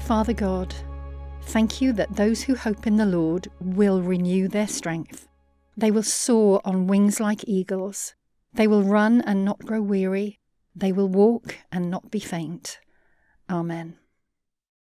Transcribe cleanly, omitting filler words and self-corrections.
Father God, thank you that those who hope in the Lord will renew their strength. They will soar on wings like eagles. They will run and not grow weary. They will walk and not be faint. Amen.